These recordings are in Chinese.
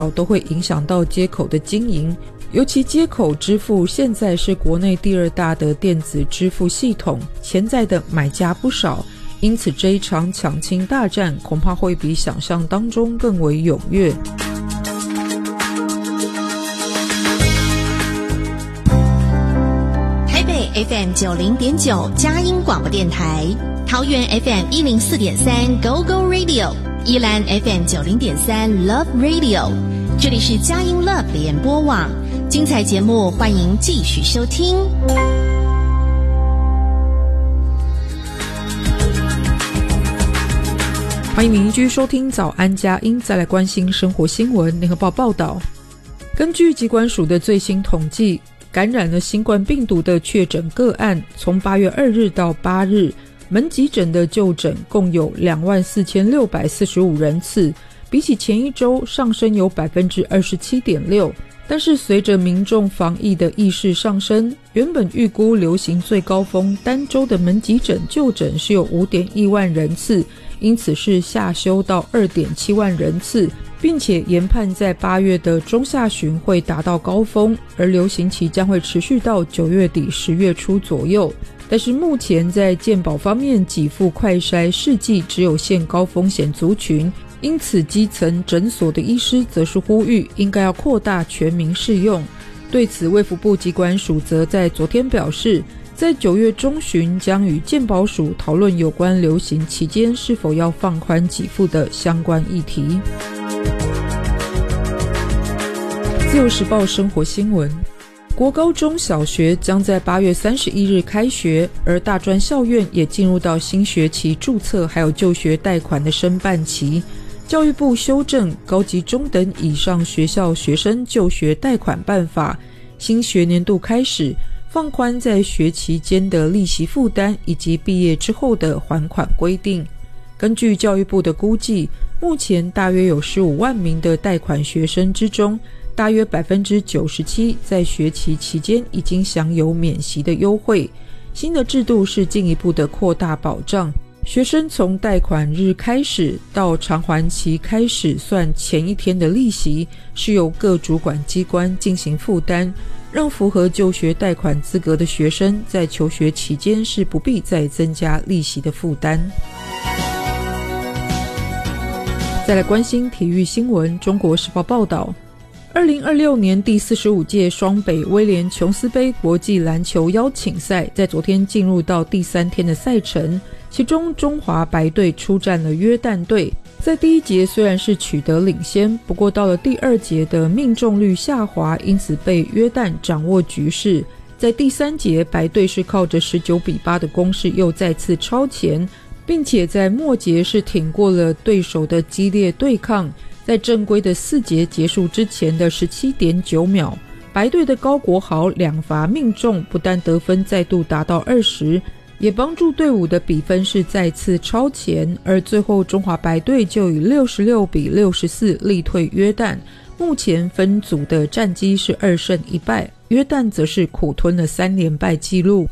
都会影响到街口的经营，尤其街口支付现在是国内第2大的电子支付系统，潜在的买家不少，因此这一场抢亲大战恐怕会比想象当中更为踊跃。 台北 FM 90.9佳音广播电台，桃园 FM 104.3 Go Go Radio， 宜兰 FM 90.3 Love Radio， 这里是佳音 Love 联播网，精彩节目欢迎继续收听。 欢迎您继续收听早安佳音，再来关心生活新闻。联合报报道，根据疾管署的最新统计，感染了新冠病毒的确诊个案，从8月2日到8日，门急诊的就诊共有24,645人次，比起前一周上升有 27.6%。但是随着民众防疫的意识上升，原本预估流行最高峰单周的门急诊就诊是有 5.1万人次，因此是下修到 2.7 万人次，并且研判在8月的中下旬会达到高峰，而流行期将会持续到9月底10月初左右。但是目前在健保方面给付快筛试剂只有限高风险族群，因此基层诊所的医师则是呼吁应该要扩大全民适用。对此，卫福部疾管署则在昨天表示，在9月中旬将与健保署讨论有关流行期间是否要放宽给付的相关议题。自由时报生活新闻，国高中小学将在8月31日开学，而大专校院也进入到新学期注册还有就学贷款的申办期。教育部修正高级中等以上学校学生就学贷款办法，新学年度开始放宽在学期间的利息负担以及毕业之后的还款规定。根据教育部的估计，目前大约有15万名的贷款学生之中，大约 97% 在学期期间已经享有免息的优惠。新的制度是进一步的扩大保障，学生从贷款日开始到偿还期开始算前一天的利息，是由各主管机关进行负担，让符合就学贷款资格的学生在求学期间是不必再增加利息的负担。再来关心体育新闻，中国时报报道，2026年第45届双北威廉琼斯杯国际篮球邀请赛在昨天进入到第3天的赛程，其中中华白队出战了约旦队。在第一节虽然是取得领先，不过到了第2节的命中率下滑，因此被约旦掌握局势。在第3节，白队是靠着19-8的攻势又再次超前，并且在末节是挺过了对手的激烈对抗。在正规的4节结束之前的 17.9 秒，白队的高国豪2罚命中，不但得分再度达到20，也帮助队伍的比分是再次超前，而最后中华白队就以66-64力退约旦。目前分组的战绩是2胜1败，约旦则是苦吞了3连败纪录。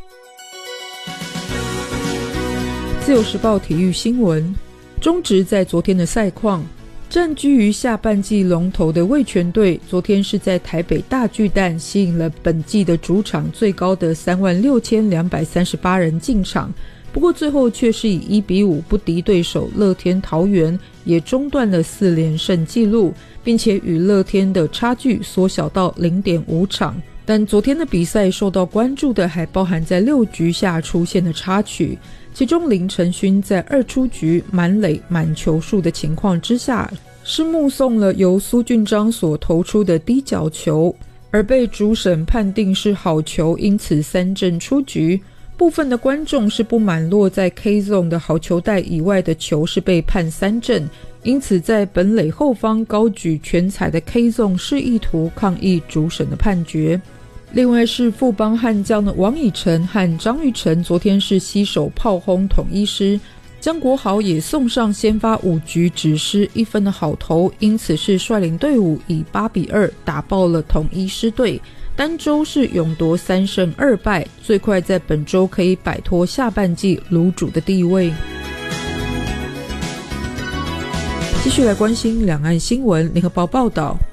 自由时报体育新闻，中职在昨天的赛况，占据于下半季龙头的味全队昨天是在台北大巨蛋吸引了本季的主场最高的36,238人进场，不过最后却是以1-5不敌对手乐天桃园，也中断了4连胜纪录，并且与乐天的差距缩小到 0.5 场。但昨天的比赛受到关注的还包含在6局下出现的插曲，其中林承勋在2出局满垒满球数的情况之下，是目送了由苏俊章所投出的低角球，而被主审判定是好球，因此3振出局。部分的观众是不满落在 K zone 的好球带以外的球是被判3振，因此在本垒后方高举全彩的 K zone 示意图抗议主审的判决。另外是富邦悍将的王以诚和张育成昨天是携手炮轰统一狮，江国豪也送上先发5局只失1分的好投，因此是率领队伍以8-2打爆了统一狮队，单周是勇夺3胜2败，最快在本周可以摆脱下半季卤主的地位。继续来关心两岸新闻，联合报报道，